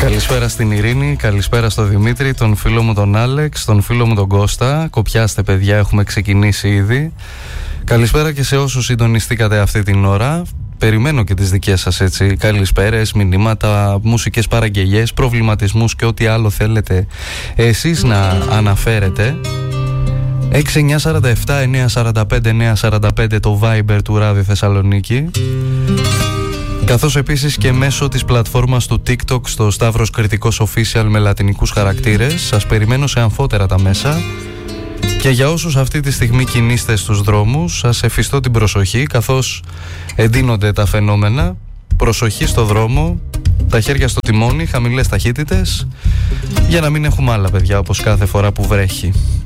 Καλησπέρα στην Ειρήνη, καλησπέρα στο Δημήτρη, τον φίλο μου τον Άλεξ, τον φίλο μου τον Κώστα. Κοπιάστε παιδιά, έχουμε ξεκινήσει ήδη. Καλησπέρα και σε όσους συντονιστήκατε αυτή την ώρα. Περιμένω και τις δικές σας έτσι καλησπέρες, μηνύματα, μουσικές παραγγελίες, προβληματισμούς και ό,τι άλλο θέλετε εσείς να αναφέρετε. 6947-945-945 το Viber του Ράδιο Θεσσαλονίκη, καθώς επίσης και μέσω της πλατφόρμας του TikTok στο Σταύρος Κρητικός Official με λατινικούς χαρακτήρες. Σας περιμένω σε αμφότερα τα μέσα. Και για όσους αυτή τη στιγμή κινείστε στους δρόμους, σας εφιστώ την προσοχή, καθώς εντείνονται τα φαινόμενα. Προσοχή στο δρόμο, τα χέρια στο τιμόνι, χαμηλές ταχύτητες, για να μην έχουμε άλλα παιδιά όπως κάθε φορά που βρέχει.